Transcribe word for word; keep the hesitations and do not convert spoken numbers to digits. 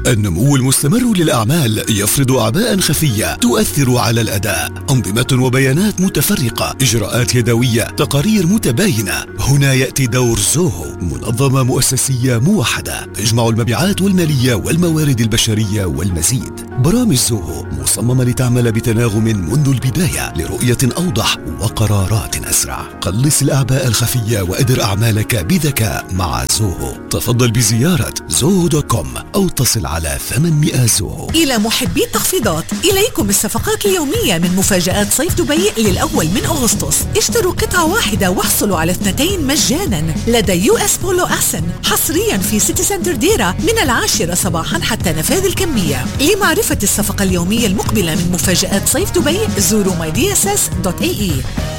النمو المستمر للأعمال يفرض أعباء خفية تؤثر على الأداء، أنظمة وبيانات متفرقة، إجراءات يدوية، تقارير متباينة. هنا يأتي دور زوهو، منظمة مؤسسية موحدة تجمع المبيعات والمالية والموارد البشرية والمزيد. برامج زوهو مصممة لتعمل بتناغم منذ البداية لرؤية أوضح وقرارات أسرع. قلص الأعباء الخفية وأدر أعمالك بذكاء مع زوهو. تفضل بزيارة زوهو دوت كوم أو اتصل على ثمانمئة زوهو. إلى محبي التخفيضات، إليكم الصفقات اليومية من مفاجآت صيف دبي للأول من أغسطس. اشتروا قطعة واحدة واحصلوا على اثنتين مجانا لدى يو اس بولو أحسن، حصريا في سيتي سنتر ديرة من العاشرة صباحا حتى نفاذ الكمية. لمعرفة الصفقة اليومية المقبلة من مفاجآت صيف دبي زوروا ماي دي اس اس دوت اي اي.